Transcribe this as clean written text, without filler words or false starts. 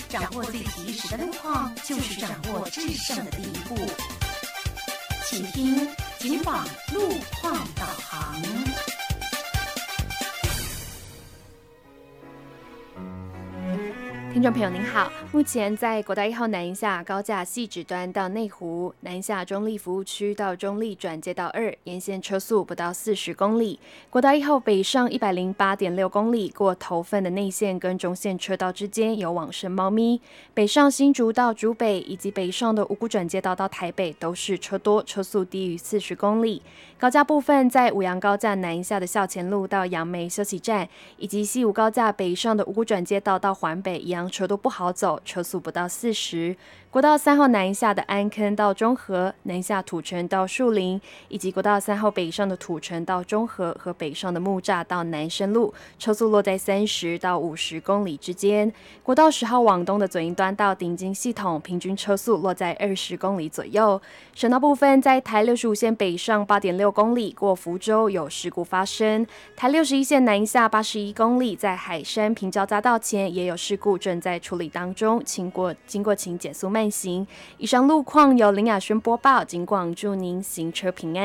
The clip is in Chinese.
掌握最及时的路况，就是掌握制胜的第一步。请听警网路况导航。 听众朋友您好，目前在国道1号南一下高架汐止端到内湖，南一下中立服务区到中立转接道2，沿线车速不到40公里。国道1号北上 108.6 公里，过头份的内线跟中线车道之间有往生猫咪。北上新竹到竹北以及北上的五股转接道到台北都是车多，车速低于40公里。高架部分在五杨高架南一下的校前路到杨梅休息站，以及西武高架北上的五股转接道到环北一样车都不好走，车速不到40。国道3号南一下的安坑到中和，南一下土城到树林，以及国道3号北上的土城到中和和北上的木栅到南深路，车速落在30到50公里之间。国道10号往东的左营端到顶金系统，平均车速落在20公里左右。省道部分在台65线北上 8.6 公里，过福州有事故发生。台61线南一下81公里，在海山平交匝道前也有事故，正在处理当中，经过请减速慢行。以上路况由林雅轩播报，警广祝您行车平安。